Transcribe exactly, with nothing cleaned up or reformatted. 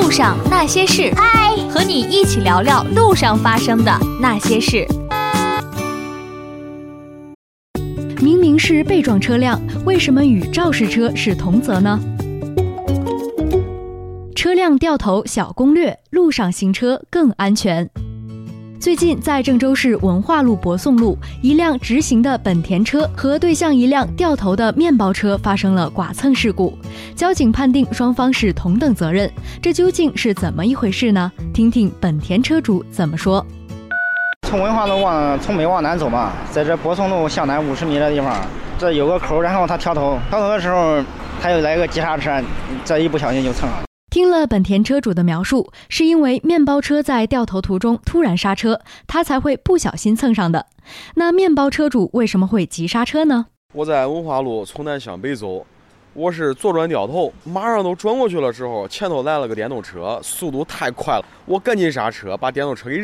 路上那些事，嗨，和你一起聊聊路上发生的那些事。 明明是被撞车辆，为什么与肇事车是同责呢？车辆掉头小攻略，路上行车更安全。最近在郑州市文化路博宋路，一辆直行的本田车和对向一辆掉头的面包车发生了剐蹭事故，交警判定双方是同等责任，这究竟是怎么一回事呢？听听本田车主怎么说。 从文化路往从北往南走嘛，在这博宋路向南五十米的地方，这有个口，然后他调头，调头的时候他又来个急刹车，这一不小心就蹭上了。 听了本田车主的描述，是因为面包车在掉头途中突然刹车，他才会不小心蹭上的。那面包车主为什么会急刹车呢？ 我在文化路从南向北走，我是左转掉头，马上都转过去了之后，前头来了个电动车，速度太快了，我赶紧刹车，把电动车给